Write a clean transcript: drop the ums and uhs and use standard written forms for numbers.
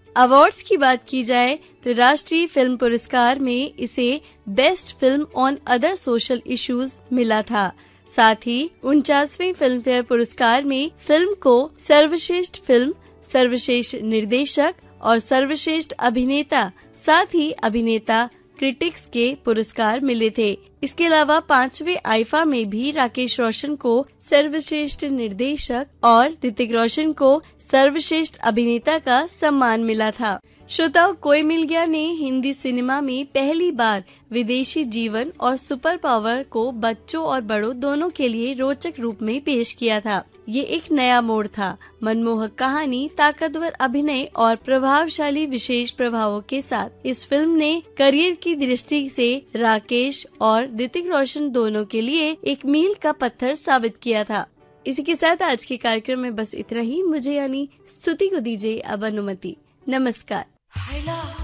Awards की बात की जाए तो राष्ट्रीय फिल्म पुरस्कार में इसे best film on other social issues मिला था। साथ ही 49वें फिल्म फेयर पुरस्कार में फिल्म को सर्वश्रेष्ठ फिल्म, सर्वश्रेष्ठ निर्देशक और सर्वश्रेष्ठ अभिनेता, साथ ही अभिनेता क्रिटिक्स के पुरस्कार मिले थे। इसके अलावा 5वें आईफा में भी राकेश रोशन को सर्वश्रेष्ठ निर्देशक और ऋतिक रोशन को सर्वश्रेष्ठ अभिनेता का सम्मान मिला था। श्रोताओ, कोई मिल गया ने हिंदी सिनेमा में पहली बार विदेशी जीवन और सुपर पावर को बच्चों और बड़ों दोनों के लिए रोचक रूप में पेश किया था। ये एक नया मोड़ था। मनमोहक कहानी, ताकतवर अभिनय और प्रभावशाली विशेष प्रभावों के साथ इस फिल्म ने करियर की दृष्टि से राकेश और ऋतिक रोशन दोनों के लिए एक मील का पत्थर साबित किया था। इसी के साथ आज के कार्यक्रम में बस इतना ही। मुझे यानी स्तुति को दीजिए अब अनुमति। नमस्कार।